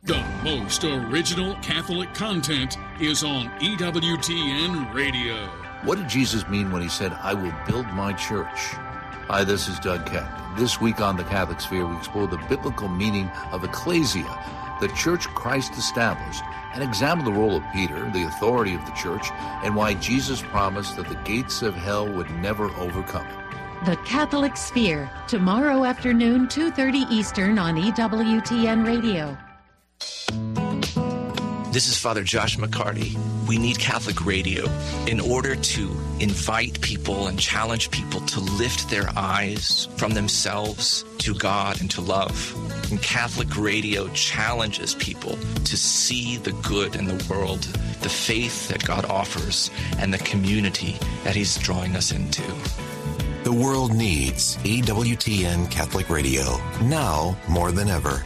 The most original Catholic content is on EWTN Radio. What did Jesus mean when he said, I will build my church? Hi, this is Doug Keck. This week on The Catholic Sphere, we explore the biblical meaning of ecclesia, the church Christ established, and examine the role of Peter, the authority of the church, and why Jesus promised that the gates of hell would never overcome it. The Catholic Sphere, tomorrow afternoon, 2:30 Eastern on EWTN Radio. This is Father Josh McCarty. We need Catholic radio in order to invite people and challenge people to lift their eyes from themselves to God and to love. And Catholic radio challenges people to see the good in the world, the faith that God offers, and the community that He's drawing us into. The world needs EWTN Catholic Radio, now more than ever.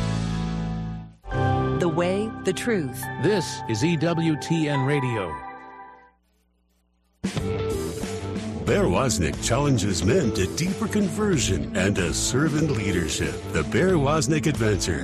The way, the truth. This is EWTN Radio. Bear Wozniak challenges men to deeper conversion and to servant leadership. The Bear Wozniak Adventure.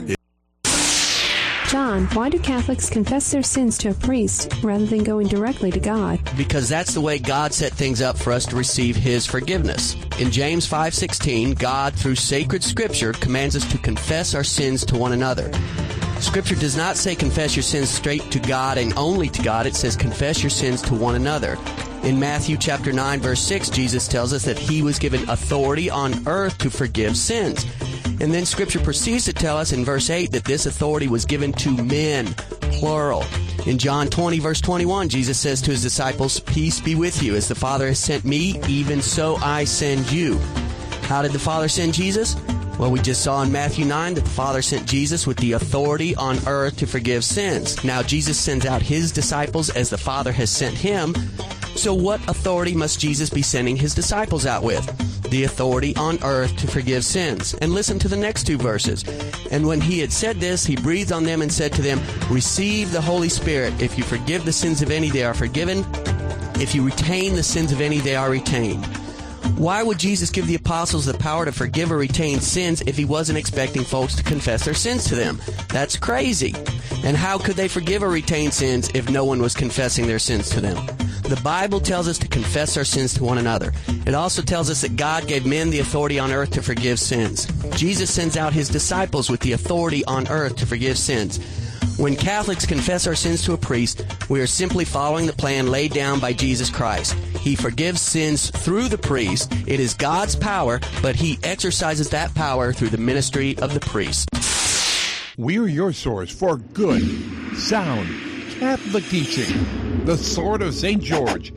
John, why do Catholics confess their sins to a priest rather than going directly to God? Because that's the way God set things up for us to receive His forgiveness. In James 5:16, God, through sacred Scripture, commands us to confess our sins to one another. Scripture does not say confess your sins straight to God and only to God. It says confess your sins to one another. In Matthew chapter 9, verse 6, Jesus tells us that He was given authority on earth to forgive sins. And then Scripture proceeds to tell us in verse 8 that this authority was given to men, plural. In John 20, verse 21, Jesus says to His disciples, peace be with you. As the Father has sent me, even so I send you. How did the Father send Jesus? Well, we just saw in Matthew 9 that the Father sent Jesus with the authority on earth to forgive sins. Now, Jesus sends out His disciples as the Father has sent Him. So what authority must Jesus be sending His disciples out with? The authority on earth to forgive sins. And listen to the next two verses. And when He had said this, He breathed on them and said to them, receive the Holy Spirit. If you forgive the sins of any, they are forgiven. If you retain the sins of any, they are retained. Why would Jesus give the apostles the power to forgive or retain sins if He wasn't expecting folks to confess their sins to them? That's crazy. And how could they forgive or retain sins if no one was confessing their sins to them? The Bible tells us to confess our sins to one another. It also tells us that God gave men the authority on earth to forgive sins. Jesus sends out His disciples with the authority on earth to forgive sins. When Catholics confess our sins to a priest, we are simply following the plan laid down by Jesus Christ. He forgives sins through the priest. It is God's power, but He exercises that power through the ministry of the priest. We're your source for good, sound, Catholic teaching. The Sword of St. George,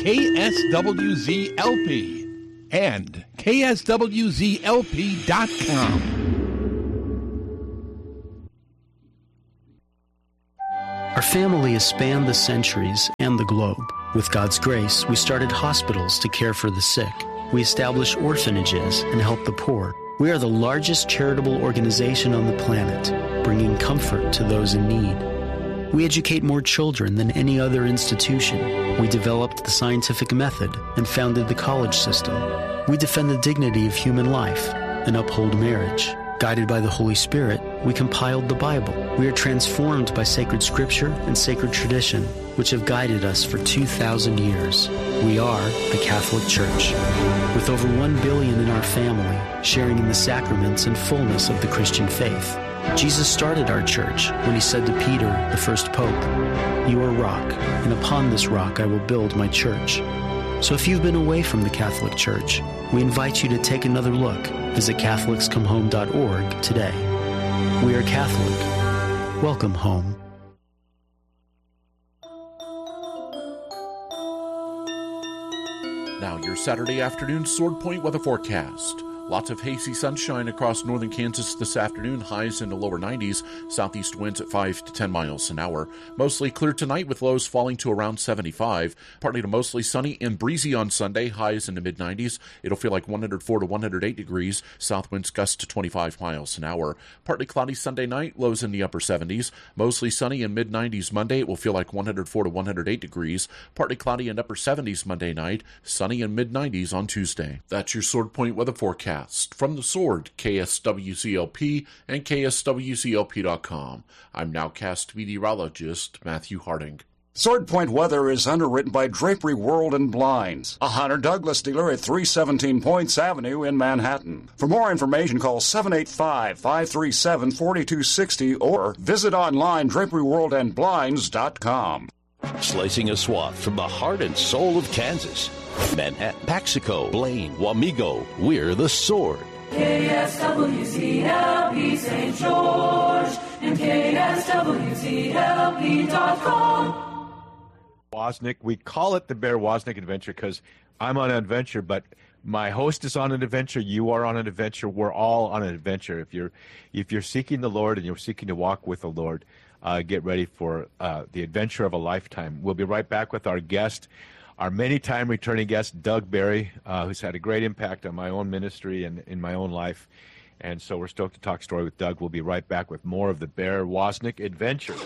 KSWZ-LP, and KSWZLP.com. Our family has spanned the centuries and the globe. With God's grace, we started hospitals to care for the sick. We established orphanages and helped the poor. We are the largest charitable organization on the planet, bringing comfort to those in need. We educate more children than any other institution. We developed the scientific method and founded the college system. We defend the dignity of human life and uphold marriage. Guided by the Holy Spirit, we compiled the Bible. We are transformed by sacred scripture and sacred tradition, which have guided us for 2,000 years. We are the Catholic Church, with over 1 billion in our family, sharing in the sacraments and fullness of the Christian faith. Jesus started our church when He said to Peter, the first pope, "You are rock, and upon this rock I will build my church." So if you've been away from the Catholic Church, we invite you to take another look. Visit CatholicsComeHome.org today. We are Catholic. Welcome home. Now your Saturday afternoon Sword Point weather forecast. Lots of hazy sunshine across northern Kansas this afternoon, highs in the lower 90s, southeast winds at 5 to 10 miles an hour. Mostly clear tonight with lows falling to around 75. Partly to mostly sunny and breezy on Sunday, highs in the mid-90s. It'll feel like 104 to 108 degrees, south winds gust to 25 miles an hour. Partly cloudy Sunday night, lows in the upper 70s. Mostly sunny and mid-90s Monday, it will feel like 104 to 108 degrees. Partly cloudy and upper 70s Monday night, sunny and mid-90s on Tuesday. That's your Sword Point weather forecast. forecast from The Sword, KSWCLP, and KSWCLP.com. I'm nowcast meteorologist Matthew Harding. Sword Point weather is underwritten by Drapery World and Blinds, a Hunter Douglas dealer at 317 Points Avenue in Manhattan. For more information, call 785-537-4260 or visit online draperyworldandblinds.com. Slicing a swath from the heart and soul of Kansas. Manhattan, Paxico, Blaine, Wamego, we're The Sword. KSWCLP St. George and KSWCLP.com. Wozniak. We call it the Bear Wozniak Adventure because I'm on an adventure, but my host is on an adventure. You are on an adventure. We're all on an adventure. If you're seeking the Lord and you're seeking to walk with the Lord, get ready for the adventure of a lifetime. We'll be right back with our guest, our many-time returning guest, Doug Barry, who's had a great impact on my own ministry and in my own life. And so we're stoked to talk story with Doug. We'll be right back with more of the Bear Wozniak Adventure.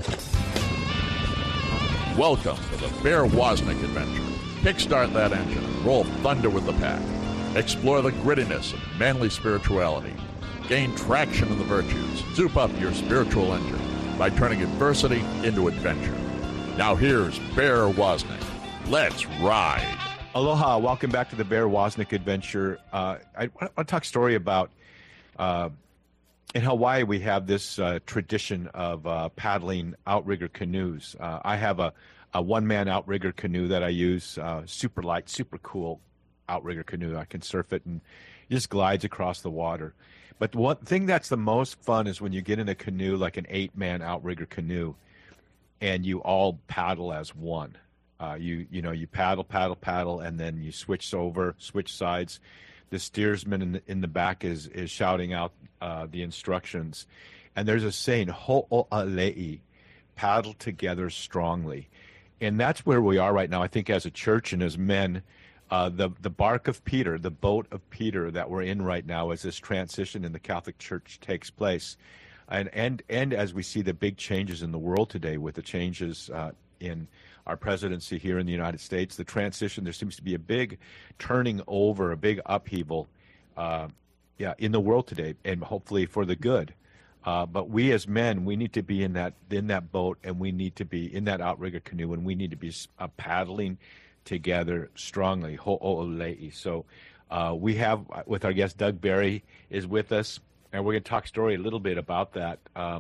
Welcome to the Bear Wozniak Adventure. Kickstart that engine and roll thunder with the pack. Explore the grittiness of manly spirituality. Gain traction in the virtues. Soup up your spiritual engine by turning adversity into adventure. Now here's Bear Wozniak. Let's ride. Aloha. Welcome back to the Bear Wozniak Adventure. I want to talk a story about in Hawaii, we have this tradition of paddling outrigger canoes. I have a one-man outrigger canoe that I use, super light, super cool outrigger canoe. I can surf it and it just glides across the water. But one thing that's the most fun is when you get in a canoe, like an 8-man outrigger canoe, and you all paddle as one. You paddle, and then you switch sides. The steersman in the back is shouting out the instructions. And there's a saying, ho'olei, paddle together strongly. And that's where we are right now, I think, as a church and as men. The bark of Peter, the boat of Peter that we're in right now as this transition in the Catholic Church takes place. And as we see the big changes in the world today with the changes in our presidency here in the United States, the transition, there seems to be a big turning over, a big upheaval in the world today, and hopefully for the good. But we as men, we need to be in that boat, and we need to be in that outrigger canoe, and we need to be paddling together strongly. Ho'olei. So we have, with our guest, Doug Barry is with us, and we're going to talk story a little bit about that.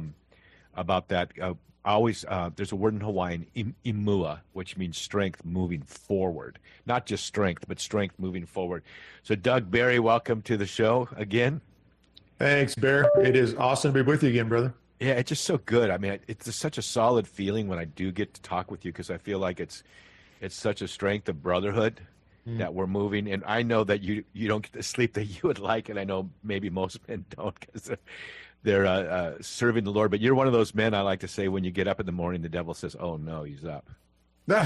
There's a word in Hawaiian, imua, which means strength moving forward. Not just strength, but strength moving forward. So, Doug Barry, welcome to the show again. Thanks, Bear. It is awesome to be with you again, brother. Yeah, it's just so good. I mean, it's just such a solid feeling when I do get to talk with you because I feel like it's such a strength of brotherhood that we're moving. And I know that you don't get the sleep that you would like, and I know maybe most men don't because they're serving the Lord. But you're one of those men, I like to say, when you get up in the morning, the devil says, oh, no, he's up. I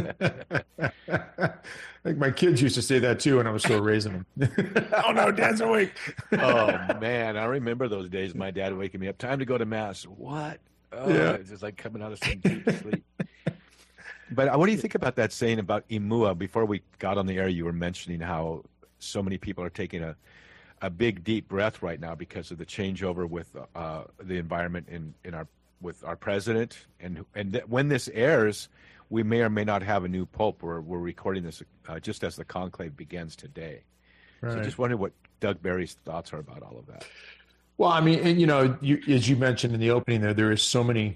think my kids used to say that, too, when I was still raising them. Oh, no, Dad's awake. Oh, man, I remember those days, my dad waking me up. Time to go to Mass. What? Oh, yeah. It's just like coming out of some deep sleep. But what do you think about that saying about imua? Before we got on the air, you were mentioning how so many people are taking a big, deep breath right now because of the changeover with the environment with our president. And when this airs, we may or may not have a new pope. We're recording this just as the conclave begins today. Right. So I just wondered what Doug Barry's thoughts are about all of that. Well, I mean, and as you mentioned in the opening there are so many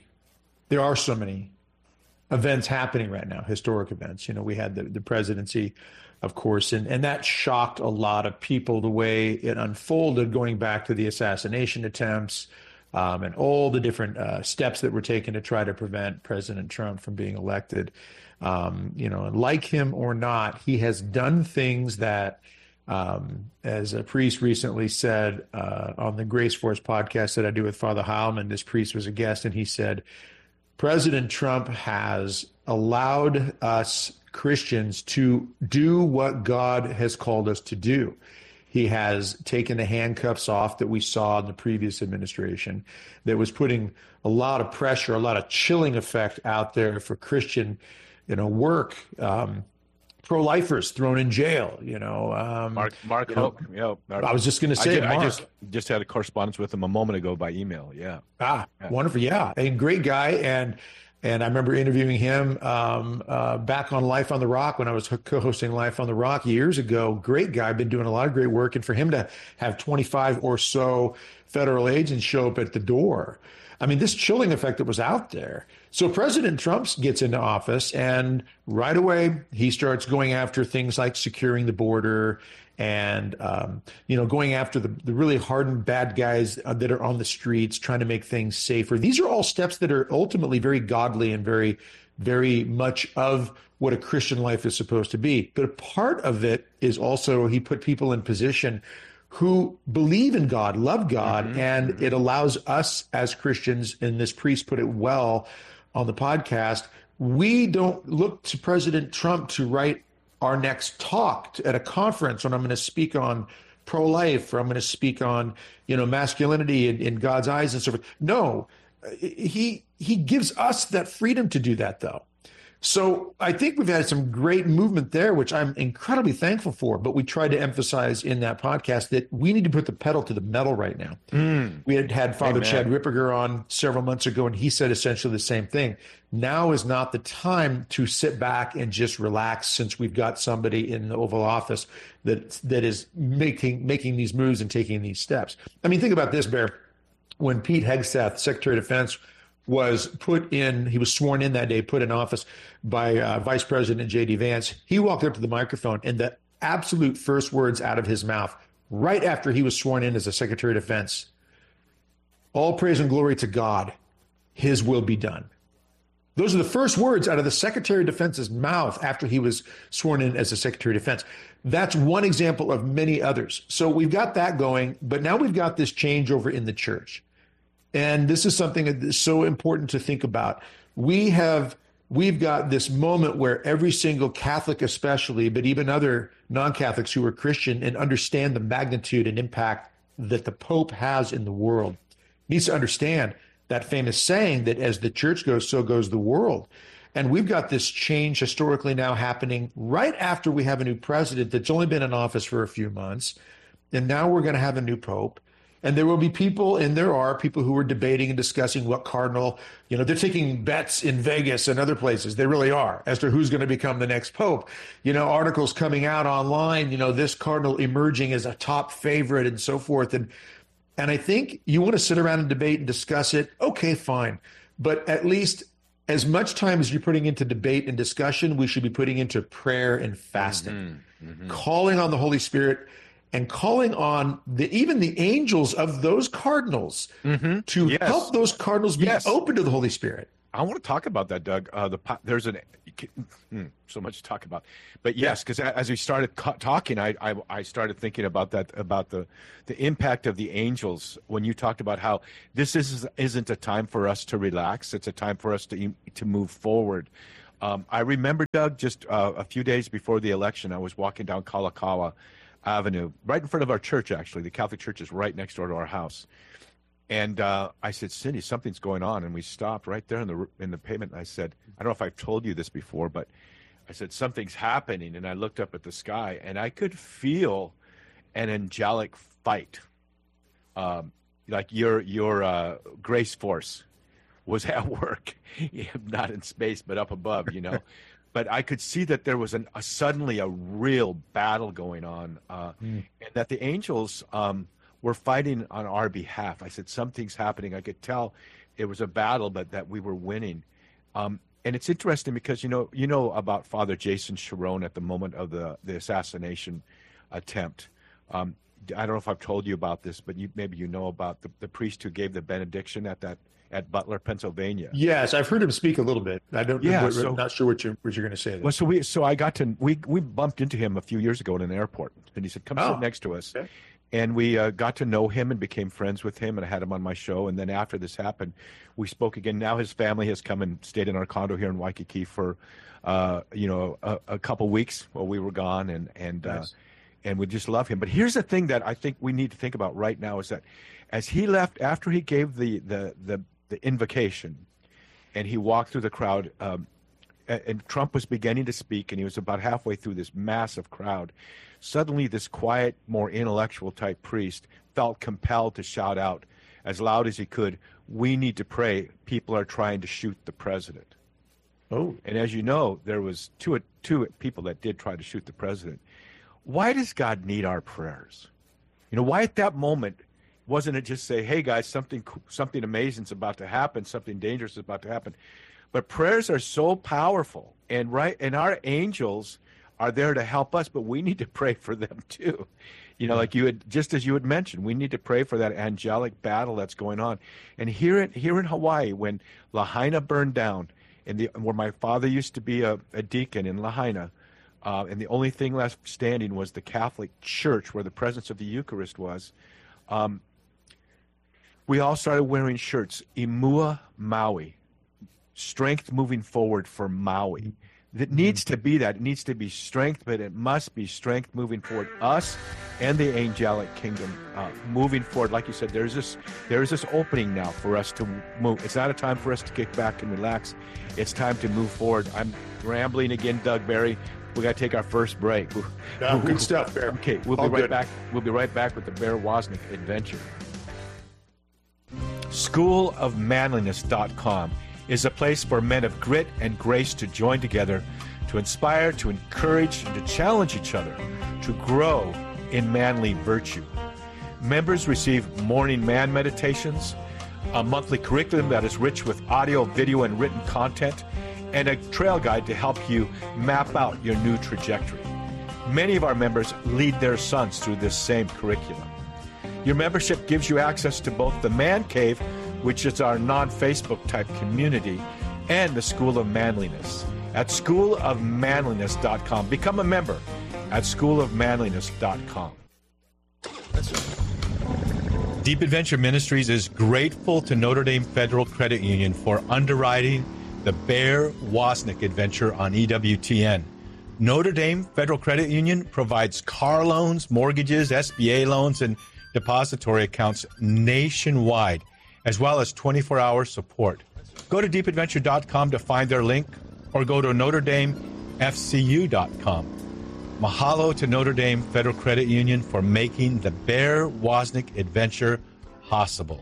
events happening right now, historic events. We had the presidency, of course, and that shocked a lot of people, the way it unfolded, going back to the assassination attempts and all the different steps that were taken to try to prevent President Trump from being elected. And like him or not, he has done things that, as a priest recently said on the Grace Force podcast that I do with Father Heilman, this priest was a guest, and he said, President Trump has allowed us Christians to do what God has called us to do. He has taken the handcuffs off that we saw in the previous administration that was putting a lot of pressure, a lot of chilling effect out there for Christian, work pro-lifers thrown in jail. Mark Hoke. I was just going to say, I just had a correspondence with him a moment ago by email. Yeah. Wonderful. Yeah, a great guy, and I remember interviewing him back on Life on the Rock when I was co-hosting Life on the Rock years ago. Great guy, been doing a lot of great work, and for him to have 25 or so federal agents show up at the door. I mean, this chilling effect that was out there. So President Trump gets into office, and right away he starts going after things like securing the border and, going after the really hardened bad guys that are on the streets, trying to make things safer. These are all steps that are ultimately very godly and very, very much of what a Christian life is supposed to be. But a part of it is also he put people in position who believe in God, love God, and it allows us as Christians, and this priest put it well on the podcast, we don't look to President Trump to write our next talk at a conference when I'm going to speak on pro-life, or I'm going to speak on, masculinity in God's eyes and so forth. No, he gives us that freedom to do that, though. So I think we've had some great movement there, which I'm incredibly thankful for. But we tried to emphasize in that podcast that we need to put the pedal to the metal right now. We had Father Chad Ripperger on several months ago, and he said essentially the same thing. Now is not the time to sit back and just relax, since we've got somebody in the Oval Office that is making these moves and taking these steps. I mean, think about this, Bear. When Pete Hegseth, Secretary of Defense, was he was sworn in that day, put in office by Vice President J.D. Vance. He walked up to the microphone, and the absolute first words out of his mouth, right after he was sworn in as a Secretary of Defense, all praise and glory to God, his will be done. Those are the first words out of the Secretary of Defense's mouth after he was sworn in as a Secretary of Defense. That's one example of many others. So we've got that going, but now we've got this changeover in the church. And this is something that is so important to think about. We've got this moment where every single Catholic especially, but even other non-Catholics who are Christian and understand the magnitude and impact that the Pope has in the world, needs to understand that famous saying that as the church goes, so goes the world. And we've got this change historically now happening right after we have a new president that's only been in office for a few months. And now we're going to have a new Pope. And there will be people, and there are people who are debating and discussing what cardinal, they're taking bets in Vegas and other places. They really are, as to who's going to become the next Pope. Articles coming out online, this cardinal emerging as a top favorite and so forth. And I think you want to sit around and debate and discuss it. Okay, fine. But at least as much time as you're putting into debate and discussion, we should be putting into prayer and fasting, calling on the Holy Spirit, and calling on even the angels of those cardinals to help those cardinals be open to the Holy Spirit. I want to talk about that, Doug. There's so much to talk about, but yes, because as we started talking, I started thinking about that, about the impact of the angels when you talked about how this isn't a time for us to relax; it's a time for us to move forward. I remember, Doug, just a few days before the election, I was walking down Kalakaua Avenue, right in front of our church, actually. The Catholic church is right next door to our house. And I said, Cindy, something's going on. And we stopped right there in the pavement. And I said, I don't know if I've told you this before, but I said, something's happening. And I looked up at the sky, and I could feel an angelic fight. Like your grace force was at work, not in space, but up above, But I could see that there was suddenly a real battle going on, and that the angels were fighting on our behalf. I said, something's happening. I could tell it was a battle, but that we were winning. And it's interesting because, you know about Father Jason Sharon at the moment of the assassination attempt. I don't know if I've told you about this, but maybe you know about the priest who gave the benediction at Butler, Pennsylvania. Yes, I've heard him speak a little bit. I don't. Yeah, I'm not sure what you're going to say there. Well, so I got to we bumped into him a few years ago in an airport, and he said, "Come sit next to us." Okay. And we got to know him and became friends with him, and I had him on my show. And then after this happened, we spoke again. Now his family has come and stayed in our condo here in Waikiki for, a couple weeks while we were gone, and nice. And we just love him. But here's the thing that I think we need to think about right now is that as he left, after he gave the invocation, and he walked through the crowd, and Trump was beginning to speak, and he was about halfway through this massive crowd. Suddenly, this quiet, more intellectual type priest felt compelled to shout out as loud as he could, "We need to pray. People are trying to shoot the president." Oh. And as you know, there was two people that did try to shoot the president. Why does God need our prayers? Why at that moment wasn't it just say, "Hey guys, something amazing is about to happen, something dangerous is about to happen"? But prayers are so powerful, and our angels are there to help us, but we need to pray for them too. Like just as you had mentioned, we need to pray for that angelic battle that's going on. And here in Hawaii, when Lahaina burned down, where my father used to be a deacon in Lahaina, and the only thing left standing was the Catholic Church where the presence of the Eucharist was, we all started wearing shirts, Imua Maui, strength moving forward for Maui. It needs to be that. It needs to be strength, but it must be strength moving forward. Us and the angelic kingdom moving forward. Like you said, there is this opening now for us to move. It's not a time for us to kick back and relax. It's time to move forward. I'm rambling again, Doug Barry. We got to take our first break. Good stuff, Bear. Okay, we'll be right back. We'll be right back with the Bear Wozniak Adventure. SchoolofManliness.com is a place for men of grit and grace to join together, to inspire, to encourage, and to challenge each other to grow in manly virtue. Members receive morning man meditations, a monthly curriculum that is rich with audio, video, and written content, and a trail guide to help you map out your new trajectory. Many of our members lead their sons through this same curriculum. Your membership gives you access to both the Man Cave, which is our non-Facebook type community, and the School of Manliness at schoolofmanliness.com. Become a member at schoolofmanliness.com. Deep Adventure Ministries is grateful to Notre Dame Federal Credit Union for underwriting the Bear Wozniak Adventure on EWTN. Notre Dame Federal Credit Union provides car loans, mortgages, SBA loans, and depository accounts nationwide, as well as 24-hour support. Go to deepadventure.com to find their link, or go to NotreDameFCU.com. Mahalo to Notre Dame Federal Credit Union for making the Bear Wozniak Adventure possible.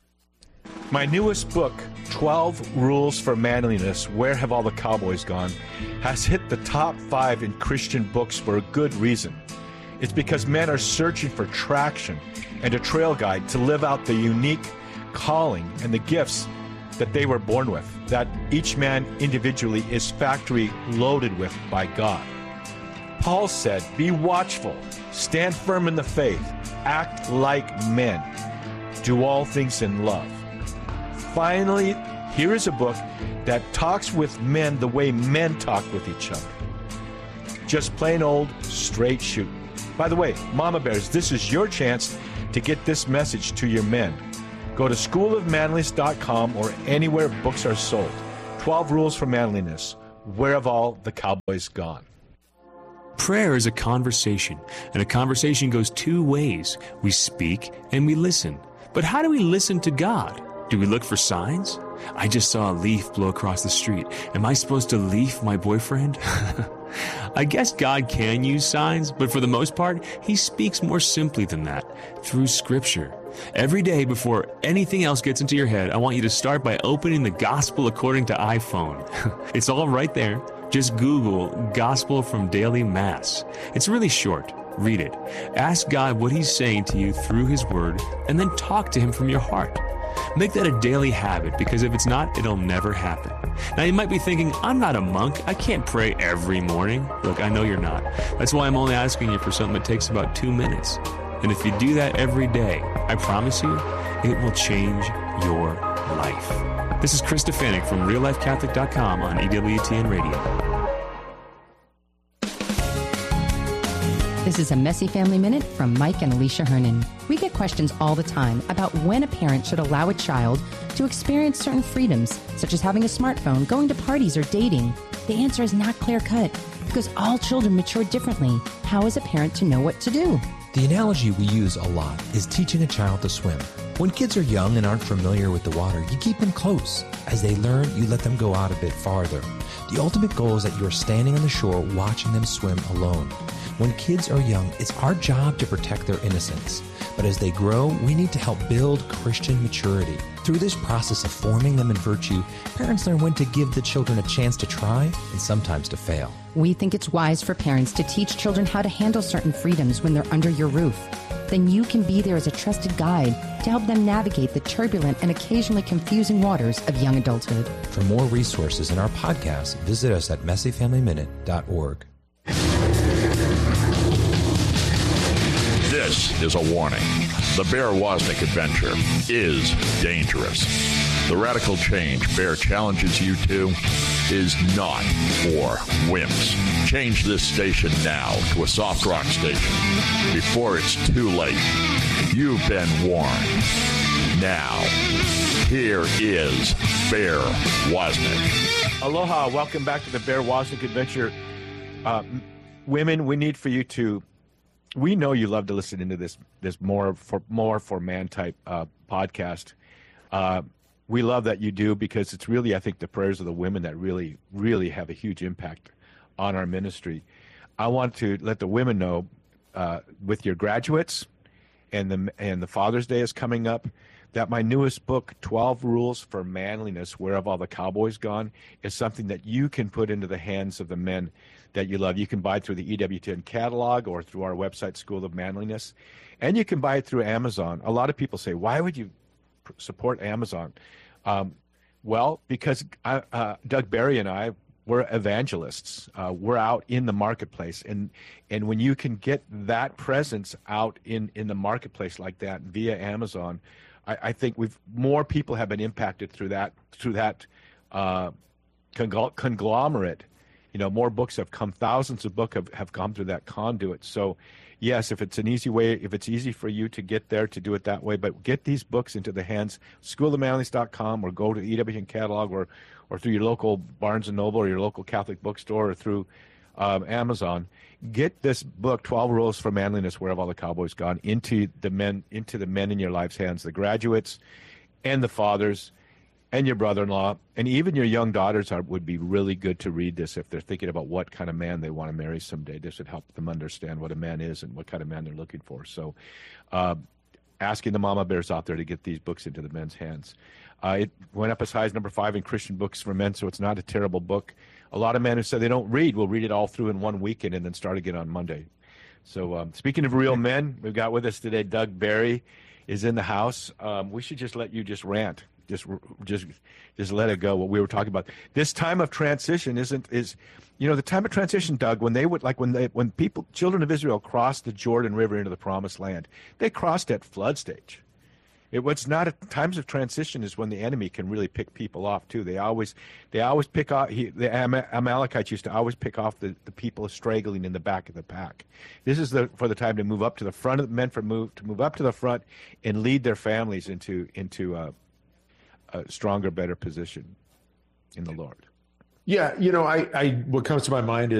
My newest book, 12 Rules for Manliness, Where Have All the Cowboys Gone?, has hit the top 5 in Christian books for a good reason. It's because men are searching for traction and a trail guide to live out the unique calling and the gifts that they were born with, that each man individually is factory loaded with by God. Paul said, "Be watchful, stand firm in the faith, act like men, do all things in love." Finally, here is a book that talks with men the way men talk with each other. Just plain old straight shooting. By the way, Mama Bears, this is your chance to get this message to your men. Go to schoolofmanliness.com or anywhere books are sold. 12 Rules for Manliness. Where have all the cowboys gone? Prayer is a conversation, and a conversation goes two ways. We speak and we listen. But how do we listen to God? Do we look for signs? I just saw a leaf blow across the street. Am I supposed to leaf my boyfriend? I guess God can use signs, but for the most part, He speaks more simply than that, through Scripture. Every day before anything else gets into your head, I want you to start by opening the Gospel according to iPhone. It's all right there. Just Google Gospel from Daily Mass. It's really short. Read it. Ask God what He's saying to you through His Word, and then talk to Him from your heart. Make that a daily habit, because if it's not, it'll never happen. Now, you might be thinking, I'm not a monk. I can't pray every morning. Look, I know you're not. That's why I'm only asking you for something that takes about 2 minutes. And if you do that every day, I promise you, it will change your life. This is Chris Stefanik from RealLifeCatholic.com on EWTN Radio. This is a Messy Family Minute from Mike and Alicia Hernan. We get questions all the time about when a parent should allow a child to experience certain freedoms, such as having a smartphone, going to parties, or dating. The answer is not clear-cut, because all children mature differently. How is a parent to know what to do? The analogy we use a lot is teaching a child to swim. When kids are young and aren't familiar with the water, you keep them close. As they learn, you let them go out a bit farther. The ultimate goal is that you are standing on the shore watching them swim alone. When kids are young, it's our job to protect their innocence. But as they grow, we need to help build Christian maturity. Through this process of forming them in virtue, parents learn when to give the children a chance to try and sometimes to fail. We think it's wise for parents to teach children how to handle certain freedoms when they're under your roof. Then you can be there as a trusted guide to help them navigate the turbulent and occasionally confusing waters of young adulthood. For more resources in our podcast, visit us at messyfamilyminute.org. This is a warning. The Bear Wozniak adventure is dangerous. The radical change Bear challenges you to is not for wimps. Change this station now to a soft rock station before it's too late. You've been warned. Now, here is Bear Wozniak. Aloha, welcome back to the Bear Wozniak adventure. Women, we need for you to, we know you love to listen into this more for man type podcast. We love that you do, because it's really, I think, the prayers of the women that really, really have a huge impact on our ministry. I want to let the women know, with your graduates and the Father's Day is coming up, that my newest book, 12 Rules for Manliness, Where Have All the Cowboys Gone, is something that you can put into the hands of the men that you love. You can buy it through the EWTN catalog or through our website, School of Manliness, and you can buy it through Amazon. A lot of people say, why would you support Amazon? Well, because Doug Barry and I, we're evangelists. We're out in the marketplace, and when you can get that presence out in the marketplace like that via Amazon, I think more people have been impacted through that conglomerate. You know, more books have come, thousands of books have come through that conduit. So, yes, if it's an easy way, if it's easy for you to get there, to do it that way, but get these books into the hands, schoolofmanliness.com, or go to EWTN catalog, or through your local Barnes & Noble or your local Catholic bookstore, or through Amazon. Get this book, 12 Rules for Manliness, Where Have All the Cowboys Gone, into the men in your life's hands, the graduates and the fathers and your brother-in-law, and even your young daughters would be really good to read this if they're thinking about what kind of man they want to marry someday. This would help them understand what a man is and what kind of man they're looking for. So asking the mama bears out there to get these books into the men's hands. It went up as high as number 5 in Christian books for men, so it's not a terrible book. A lot of men who say they don't read will read it all through in one weekend and then start again on Monday. So speaking of real men, we've got with us today Doug Barry is in the house. We should just let you just rant. Just let it go. What we were talking about. This time of transition is the time of transition, Doug. When children of Israel crossed the Jordan River into the Promised Land, they crossed at flood stage. What's not at times of transition is when the enemy can really pick people off too. They always pick off. The Amalekites used to always pick off the people straggling in the back of the pack. This is for the time to move up to the front of the men to move up to the front and lead their families into a stronger, better position in the Lord. Yeah, I what comes to my mind